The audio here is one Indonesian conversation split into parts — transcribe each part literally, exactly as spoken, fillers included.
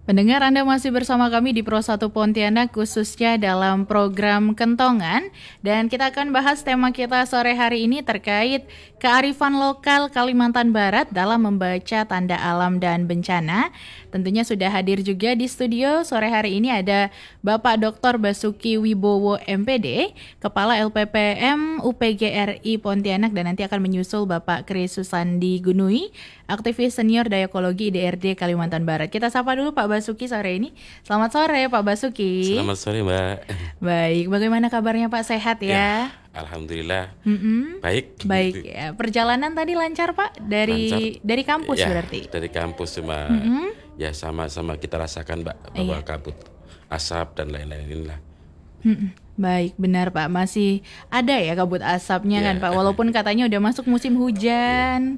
Pendengar, Anda masih bersama kami di Pro satu Pontianak, khususnya dalam program Kentongan. Dan kita akan bahas tema kita sore hari ini terkait kearifan lokal Kalimantan Barat dalam membaca tanda alam dan bencana. Tentunya sudah hadir juga di studio sore hari ini ada Bapak Doktor Basuki Wibowo M P D, Kepala L P P M U P G R I Pontianak, dan nanti akan menyusul Bapak Kris Susandi Gunui, aktivis senior Dayakologi I D R D Kalimantan Barat. Kita sapa dulu Pak Basuki sore ini. Selamat sore Pak Basuki. Selamat sore Mbak. Baik, bagaimana kabarnya Pak, sehat ya? Ya, alhamdulillah. Mm-mm. Baik. Baik ya. Perjalanan tadi lancar Pak dari Lancar. dari kampus Ya, berarti. dari kampus cuma Mm-mm. ya sama-sama kita rasakan Mbak bahwa Iya. kabut asap dan lain-lain lah. Mm-mm. Baik, benar Pak. Masih ada ya kabut asapnya Ya. kan Pak, walaupun katanya udah masuk musim hujan.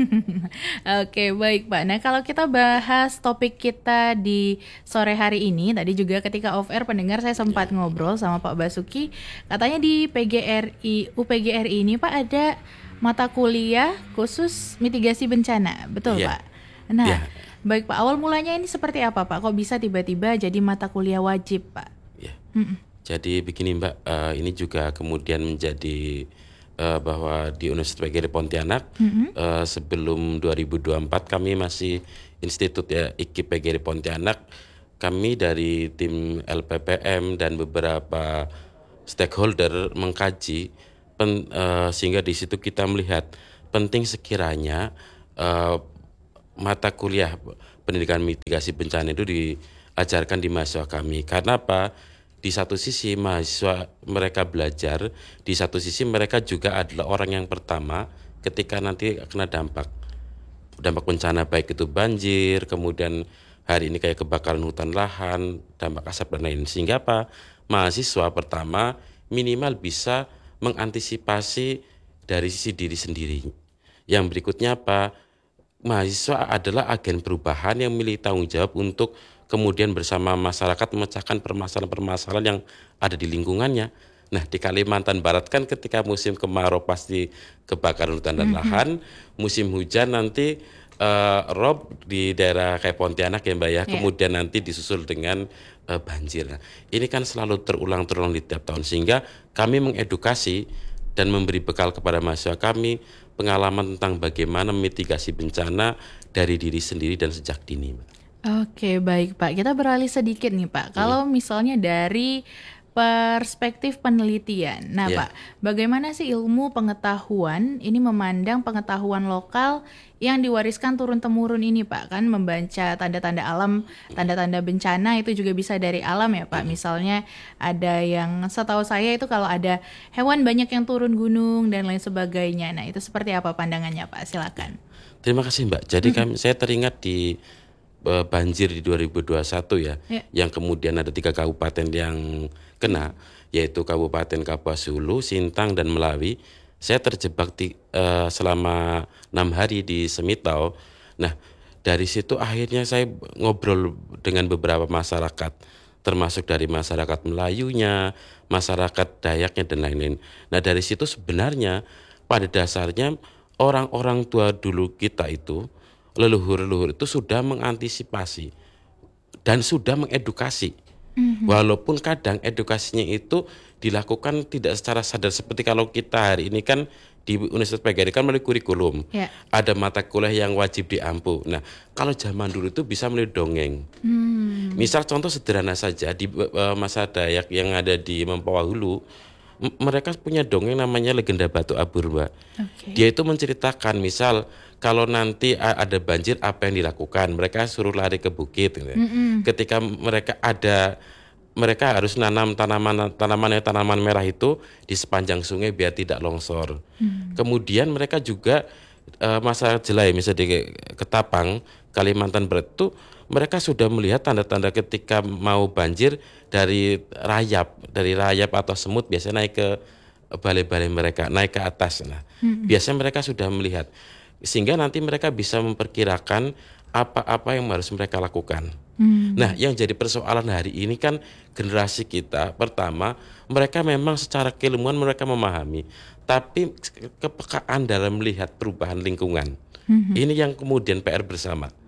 Oke, baik Pak. Nah, kalau kita bahas topik kita di sore hari ini, tadi juga ketika off air pendengar saya sempat ngobrol sama Pak Basuki, katanya di P G R I U P G R I ini Pak ada mata kuliah khusus mitigasi bencana, betul Ya. Pak? Nah, Ya. baik Pak. Awal mulanya ini seperti apa Pak? Kok bisa tiba-tiba jadi mata kuliah wajib Pak? Ya. Mm-mm. Jadi begini Mbak, eh, ini juga kemudian menjadi eh, bahwa di Universitas P G R I Pontianak Mm-mm. eh, sebelum dua ribu dua puluh empat kami masih institut ya I K I P G R I Pontianak. Kami dari tim L P P M dan beberapa stakeholder mengkaji pen, eh, sehingga di situ kita melihat penting sekiranya eh, mata kuliah pendidikan mitigasi bencana itu diajarkan di mahasiswa kami. Karena apa? Di satu sisi mahasiswa mereka belajar, di satu sisi mereka juga adalah orang yang pertama ketika nanti kena dampak dampak bencana, baik itu banjir, kemudian hari ini kayak kebakaran hutan lahan, dampak asap dan lain. Sehingga apa? Mahasiswa pertama minimal bisa mengantisipasi dari sisi diri sendiri. Yang berikutnya apa? Mahasiswa adalah agen perubahan yang memiliki tanggung jawab untuk kemudian bersama masyarakat memecahkan permasalahan-permasalahan yang ada di lingkungannya. Nah, di Kalimantan Barat kan ketika musim kemarau pasti kebakaran hutan dan lahan, musim hujan nanti eh, rob di daerah kayak Pontianak ya Mbak ya, Iya. kemudian nanti disusul dengan eh, banjir. Nah, ini kan selalu terulang-terulang di tiap tahun, sehingga kami mengedukasi dan memberi bekal kepada mahasiswa kami pengalaman tentang bagaimana mitigasi bencana dari diri sendiri dan sejak dini. Oke, baik Pak. Kita beralih sedikit nih Pak. Kalau misalnya dari perspektif penelitian. Nah Ya. Pak, bagaimana sih ilmu pengetahuan ini memandang pengetahuan lokal yang diwariskan turun-temurun ini Pak? Kan membaca tanda-tanda alam, tanda-tanda bencana itu juga bisa dari alam ya Pak. Misalnya ada yang setahu saya itu kalau ada hewan banyak yang turun gunung dan lain sebagainya. Nah itu seperti apa pandangannya Pak? Silakan. Terima kasih Mbak. Jadi kami, saya teringat di eh, banjir di dua ribu dua puluh satu ya, Ya. yang kemudian ada tiga kabupaten yang kena, yaitu Kabupaten Kapuas Hulu, Sintang, dan Melawi. Saya terjebak di, eh, selama enam hari di Semitau. Nah, dari situ akhirnya saya ngobrol dengan beberapa masyarakat, termasuk dari masyarakat Melayunya, masyarakat Dayaknya, dan lain-lain. Nah, dari situ sebenarnya pada dasarnya orang-orang tua dulu kita itu, leluhur-leluhur itu sudah mengantisipasi dan sudah mengedukasi. Walaupun kadang edukasinya itu dilakukan tidak secara sadar, seperti kalau kita hari ini kan di Universitas P G R I kan melalui kurikulum. Ya. Ada mata kuliah yang wajib diampu. Nah, kalau zaman dulu itu bisa melalui dongeng. Hmm. Misal contoh sederhana saja di eh, masa Dayak yang ada di Mempawah Hulu, m- mereka punya dongeng namanya Legenda Batu Abur, Mbak. Oke. Dia itu menceritakan misal kalau nanti a- ada banjir apa yang dilakukan, mereka suruh lari ke bukit gitu. Mm-mm. Ketika mereka ada mereka harus nanam tanaman tanaman tanaman merah itu di sepanjang sungai biar tidak longsor. Kemudian mereka juga eh, masa Jelai misalnya di Ketapang, Kalimantan Barat itu mereka sudah melihat tanda-tanda ketika mau banjir dari rayap, dari rayap atau semut biasanya naik ke balai-balai mereka, naik ke atas. Nah, biasanya mereka sudah melihat, sehingga nanti mereka bisa memperkirakan apa-apa yang harus mereka lakukan. Hmm. Nah, yang jadi persoalan hari ini kan generasi kita, pertama, mereka memang secara keilmuan mereka memahami, tapi kepekaan dalam melihat perubahan lingkungan. Ini yang kemudian P R bersama.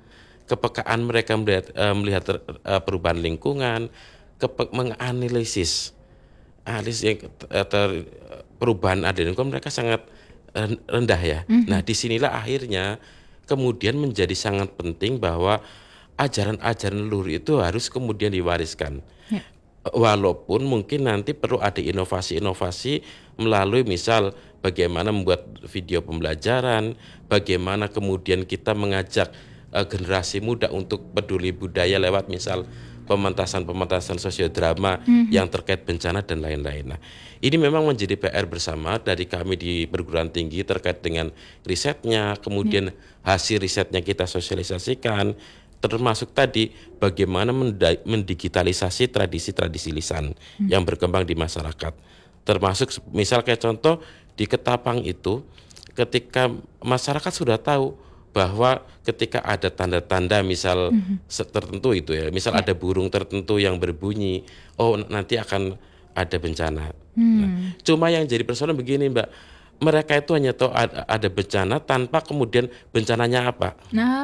kepekaan mereka melihat, uh, melihat ter, uh, perubahan lingkungan, kepe, menganalisis, analisis yang ter, ter, perubahan ada di lingkungan mereka sangat rendah ya. Mm-hmm. Nah, disinilah akhirnya kemudian menjadi sangat penting bahwa ajaran-ajaran leluhur itu harus kemudian diwariskan. Yeah. Walaupun mungkin nanti perlu ada inovasi-inovasi melalui misal bagaimana membuat video pembelajaran, bagaimana kemudian kita mengajak uh, generasi muda untuk peduli budaya lewat misal pementasan-pementasan sosiodrama mm-hmm. yang terkait bencana dan lain-lain. Nah, ini memang menjadi P R bersama dari kami di perguruan tinggi terkait dengan risetnya, kemudian mm-hmm. hasil risetnya kita sosialisasikan, termasuk tadi bagaimana mendigitalisasi tradisi-tradisi lisan mm-hmm. yang berkembang di masyarakat. Termasuk misal kayak contoh di Ketapang itu, ketika masyarakat sudah tahu bahwa ketika ada tanda-tanda misal mm-hmm. tertentu itu ya, misal ya. Ada burung tertentu yang berbunyi, oh nanti akan ada bencana. Hmm. Nah, cuma yang jadi persoalan begini Mbak, mereka itu hanya tahu ada, ada bencana tanpa kemudian bencananya apa.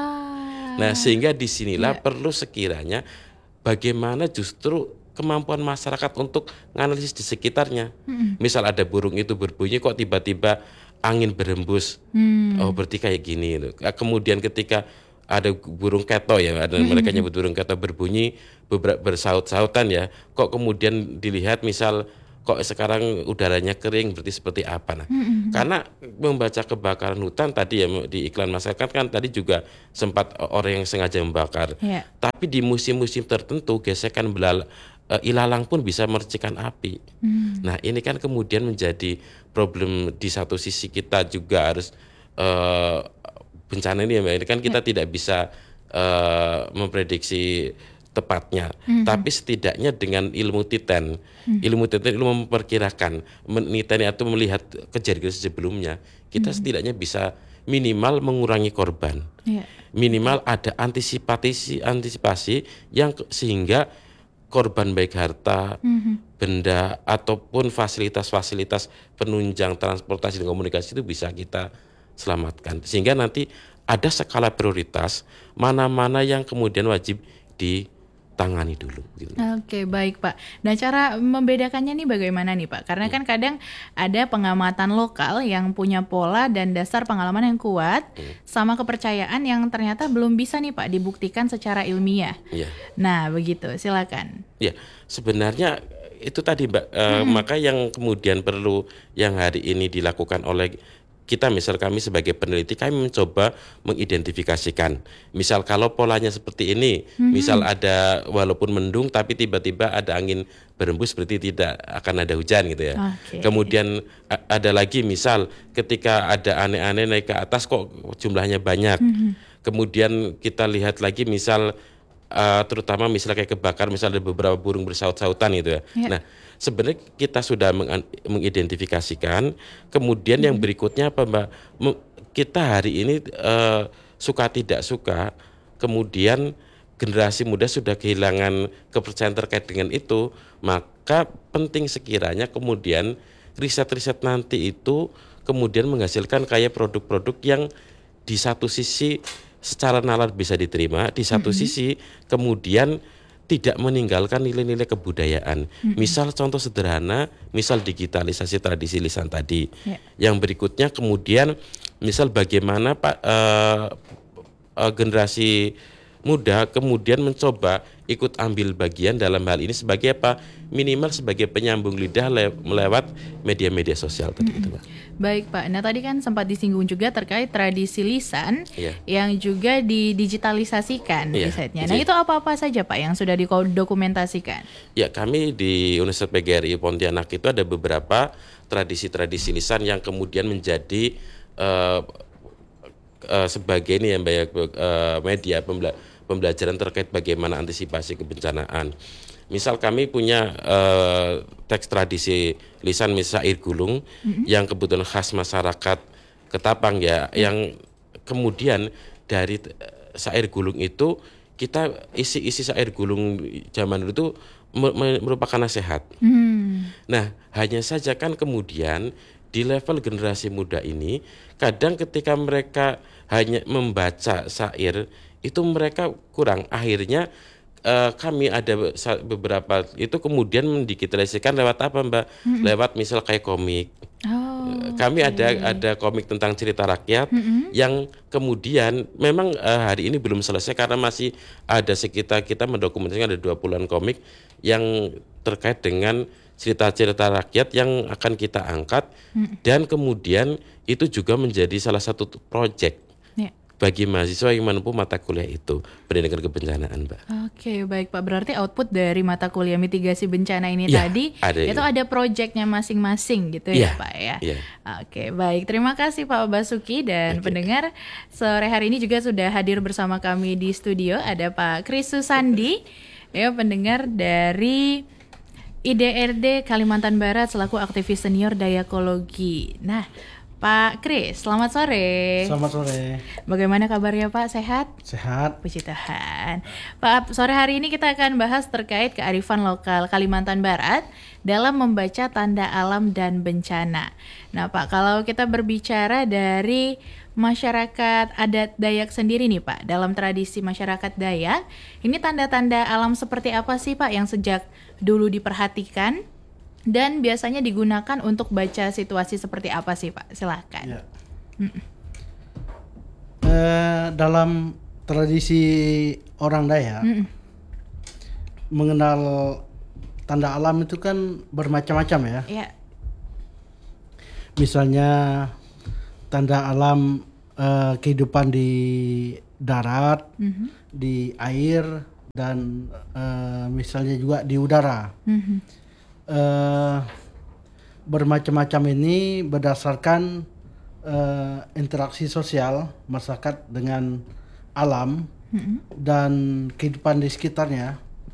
Nah, nah sehingga disinilah ya. Perlu sekiranya bagaimana justru kemampuan masyarakat untuk menganalisis di sekitarnya. Hmm. Misal ada burung itu berbunyi kok tiba-tiba angin berembus, hmm. oh berarti kayak gini. Kemudian ketika ada burung keto ya, ada hmm. mereka nyebut burung keto berbunyi bersaut-sautan ya, kok kemudian dilihat misal kok sekarang udaranya kering berarti seperti apa. Nah, hmm. karena membaca kebakaran hutan tadi ya di iklan masyarakat kan tadi juga sempat orang yang sengaja membakar. Yeah. Tapi di musim-musim tertentu gesekan belal ilalang pun bisa mercikan api. Hmm. Nah ini kan kemudian menjadi problem di satu sisi kita juga harus uh, bencana ini ya Mbak, ini kan kita ya. Tidak bisa uh, memprediksi tepatnya, hmm. tapi setidaknya dengan ilmu titen, hmm. ilmu titen ilmu memperkirakan, meniteni atau melihat kejadian sebelumnya, kita hmm. setidaknya bisa minimal mengurangi korban, ya. Minimal ada antisipasi antisipasi yang sehingga korban baik harta, mm-hmm. benda ataupun fasilitas-fasilitas penunjang transportasi dan komunikasi itu bisa kita selamatkan. Sehingga nanti ada skala prioritas mana-mana yang kemudian wajib ditangani dulu. Gitu. Oke, baik Pak. Nah, cara membedakannya nih bagaimana nih Pak? Karena kan kadang ada pengamatan lokal yang punya pola dan dasar pengalaman yang kuat, hmm. sama kepercayaan yang ternyata belum bisa nih Pak dibuktikan secara ilmiah. Ya. Nah, begitu. Silakan. Ya, sebenarnya itu tadi Mbak. Hmm. Uh, maka yang kemudian perlu yang hari ini dilakukan oleh kita, misal kami sebagai peneliti, kami mencoba mengidentifikasikan. Misal kalau polanya seperti ini, mm-hmm. misal ada walaupun mendung tapi tiba-tiba ada angin berembus berarti tidak akan ada hujan gitu ya. Okay. Kemudian a- ada lagi misal ketika ada aneh-aneh naik ke atas kok jumlahnya banyak. Mm-hmm. Kemudian kita lihat lagi misal uh, terutama misalnya kayak kebakar, misal ada beberapa burung bersaut-sautan gitu ya. Yeah. Nah, sebenarnya kita sudah meng- mengidentifikasikan, kemudian hmm. yang berikutnya apa Mbak? Kita hari ini uh, suka tidak suka, kemudian generasi muda sudah kehilangan kepercayaan terkait dengan itu, maka penting sekiranya kemudian riset-riset nanti itu kemudian menghasilkan kayak produk-produk yang di satu sisi secara nalar bisa diterima, di satu hmm. sisi kemudian tidak meninggalkan nilai-nilai kebudayaan. Mm-hmm. Misal contoh sederhana, misal digitalisasi tradisi lisan tadi. Yeah. Yang berikutnya kemudian misal bagaimana Pak uh, uh, generasi muda kemudian mencoba ikut ambil bagian dalam hal ini sebagai apa? Minimal sebagai penyambung lidah le- melewat media-media sosial tadi mm-hmm. itu Pak. Baik Pak, nah tadi kan sempat disinggung juga terkait tradisi lisan yeah. yang juga didigitalisasikan yeah. risetnya. Nah yeah. itu apa-apa saja Pak yang sudah didokumentasikan? Ya, kami di Universitas P G R I Pontianak itu ada beberapa tradisi-tradisi lisan yang kemudian menjadi uh, uh, sebagai ini ya Mbak ya, uh, media pembela- pembelajaran terkait bagaimana antisipasi kebencanaan. Misal kami punya uh, teks tradisi lisan misal syair gulung mm-hmm. yang kebetulan khas masyarakat Ketapang ya, mm-hmm. yang kemudian dari syair gulung itu kita isi-isi syair gulung zaman dulu itu merupakan nasihat. Mm. Nah, hanya saja kan kemudian di level generasi muda ini kadang ketika mereka hanya membaca syair itu mereka kurang. Akhirnya uh, kami ada beberapa itu kemudian mendigitalisasikan lewat apa Mbak? Mm-hmm. Lewat misal kayak komik. Oh, kami okay. ada ada komik tentang cerita rakyat mm-hmm. yang kemudian memang uh, hari ini belum selesai karena masih ada sekitar kita mendokumentasikan ada dua puluhan komik yang terkait dengan cerita-cerita rakyat yang akan kita angkat mm. dan kemudian itu juga menjadi salah satu proyek yeah. bagi mahasiswa yang menempuh mata kuliah itu pendidikan kebencanaan, Mbak. Oke, baik Pak. Berarti output dari mata kuliah mitigasi bencana ini ya, tadi ada, itu ya. ada proyeknya masing-masing gitu ya, ya Pak ya. ya. Oke, baik. Terima kasih Pak Basuki dan Oke. pendengar sore hari ini juga sudah hadir bersama kami di studio ada Pak Kris Susandi ya pendengar dari I D R D Kalimantan Barat selaku aktivis senior Dayakologi. Nah, Pak Kris, selamat sore. Selamat sore. Bagaimana kabarnya Pak? Sehat? Sehat. Puji Tuhan. Pak, sore hari ini kita akan bahas terkait kearifan lokal Kalimantan Barat dalam membaca tanda alam dan bencana. Nah Pak, kalau kita berbicara dari masyarakat adat Dayak sendiri nih Pak, dalam tradisi masyarakat Dayak, ini tanda-tanda alam seperti apa sih Pak yang sejak dulu diperhatikan? Dan biasanya digunakan untuk baca situasi seperti apa sih Pak? Silahkan. Ya. Eh, dalam tradisi orang Dayak, Mm-mm. mengenal tanda alam itu kan bermacam-macam ya. Ya. Misalnya tanda alam eh, kehidupan di darat, mm-hmm. di air, dan eh, misalnya juga di udara. Mm-hmm. Uh, bermacam-macam ini berdasarkan uh, interaksi sosial masyarakat dengan alam mm-hmm. dan kehidupan di sekitarnya.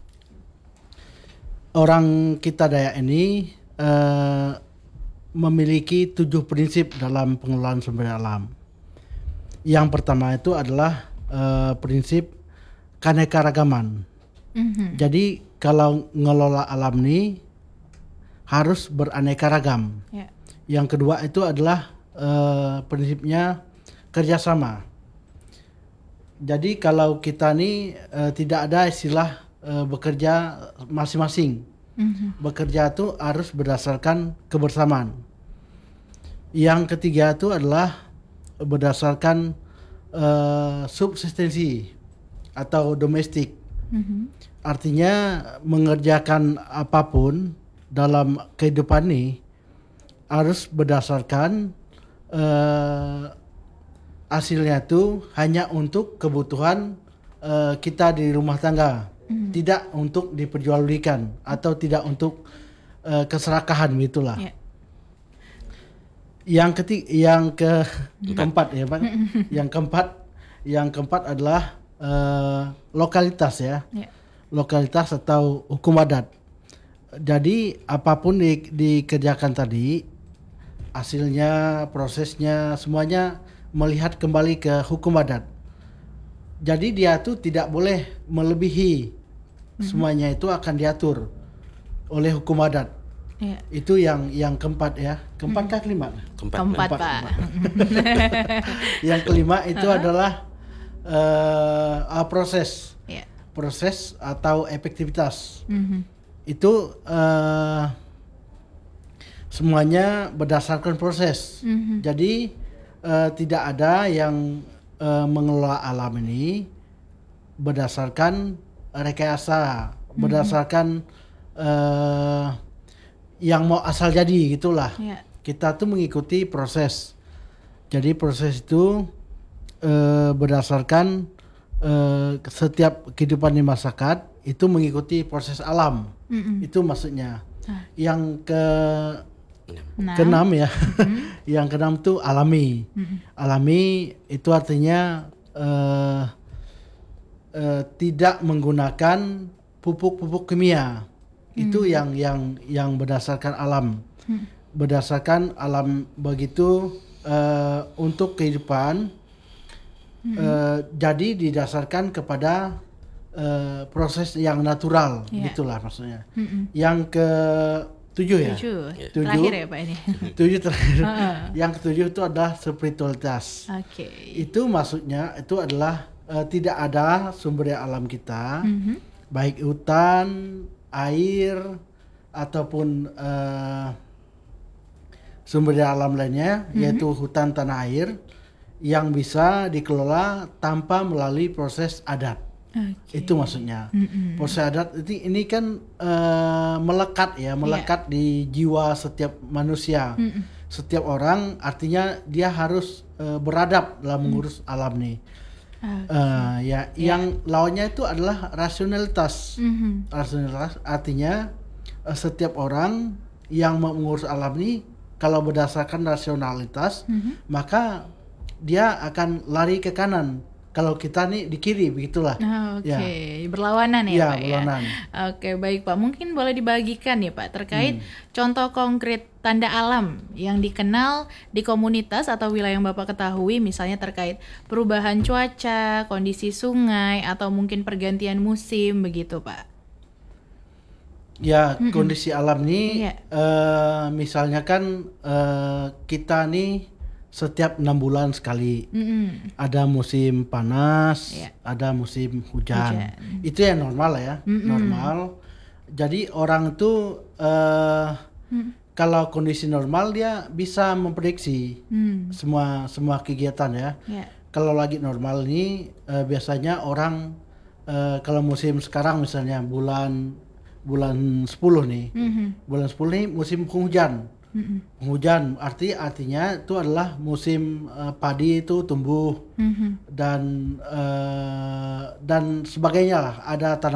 Orang kita Dayak ini uh, memiliki tujuh prinsip dalam pengelolaan sumber alam. Yang pertama itu adalah uh, prinsip keanekaragaman. Mm-hmm. Jadi kalau ngelola alam ini harus beraneka ragam. Ya. Yang kedua itu adalah uh, prinsipnya kerjasama. Jadi kalau kita nih uh, tidak ada istilah uh, bekerja masing-masing. Mm-hmm. Bekerja itu harus berdasarkan kebersamaan. Yang ketiga itu adalah berdasarkan uh, subsistensi atau domestik. Mm-hmm. Artinya mengerjakan apapun dalam kehidupan ini harus berdasarkan uh, hasilnya itu hanya untuk kebutuhan uh, kita di rumah tangga, mm. tidak untuk diperjualbelikan atau tidak untuk uh, keserakahan gitulah. Yeah. Yang ketiga, yang ke keempat ya Pak, yang keempat, yang keempat adalah uh, lokalitas ya, yeah. lokalitas atau hukum adat. Jadi apapun di, dikerjakan tadi, hasilnya, prosesnya, semuanya melihat kembali ke hukum adat. Jadi dia tuh tidak boleh melebihi, mm-hmm. semuanya itu akan diatur oleh hukum adat. Yeah. Itu yang yang keempat ya, keempat kah kelima? Keempat, keempat, keempat Pak. Keempat. Yang kelima itu uh-huh. adalah uh, proses, yeah. proses atau efektivitas. Mm-hmm. Itu uh, semuanya berdasarkan proses. Mm-hmm. Jadi uh, tidak ada yang uh, mengelola alam ini berdasarkan rekayasa, mm-hmm. berdasarkan uh, yang mau asal jadi gitulah. Yeah. Kita tuh mengikuti proses. Jadi proses itu uh, berdasarkan uh, setiap kehidupan di masyarakat itu mengikuti proses alam. Mm-mm. Itu maksudnya. Ah. Yang ke nah. keenam ya. Mm-hmm. Yang keenam itu alami. Mm-hmm. Alami itu artinya uh, uh, tidak menggunakan pupuk-pupuk kimia. Mm-hmm. Itu yang yang yang berdasarkan alam. Mm-hmm. Berdasarkan alam begitu uh, untuk kehidupan. Mm-hmm. uh, jadi didasarkan kepada Uh, proses yang natural, yeah. gitulah maksudnya. Mm-mm. Yang ke tujuh ya. Tujuh. tujuh. Terakhir ya Pak ini. Tujuh terakhir. Uh-uh. Yang ketujuh itu adalah spiritualitas. Oke. Okay. Itu maksudnya itu adalah uh, tidak ada sumber daya alam kita, Mhm. baik hutan, air ataupun uh, sumber daya alam lainnya, Mhm. yaitu hutan tanah air yang bisa dikelola tanpa melalui proses adat. Oke. Itu maksudnya. Mm-mm. Proses adat ini, ini kan uh, melekat ya, melekat di jiwa setiap manusia. Mm-mm. Setiap orang, artinya dia harus uh, beradab dalam mengurus alam nih. Oke. Uh, ya, yang lawannya itu adalah rasionalitas. Mhm. Rasionalitas artinya uh, setiap orang yang mau mengurus alam ini, kalau berdasarkan rasionalitas, Mhm. maka dia akan lari ke kanan. Kalau kita nih di kiri, begitulah. Ah, Oke, Ya. berlawanan ya, Ya, Pak berlawanan. ya. Oke, baik Pak. Mungkin boleh dibagikan ya Pak terkait Hmm. contoh konkret tanda alam yang dikenal di komunitas atau wilayah yang Bapak ketahui, misalnya terkait perubahan cuaca, kondisi sungai, atau mungkin pergantian musim begitu Pak. Ya, kondisi alam ini, Iya. eh, misalnya kan eh, kita nih setiap enam bulan sekali Mm-mm. ada musim panas, Iya. ada musim hujan. Hujan. Itu yang normal ya, Mm-mm. normal. Jadi orang tuh eh, Mm. kalau kondisi normal dia bisa memprediksi Hmm. semua semua kegiatan ya. Ya. Kalau lagi normal ini eh, biasanya orang eh, kalau musim sekarang misalnya bulan bulan sepuluh nih. Mhm. Bulan sepuluh ini musim penghujan. Mm-mm. Penghujan arti artinya itu adalah musim eh, padi itu tumbuh Mhm. dan eh, dan sebagainya lah. Ada tanaman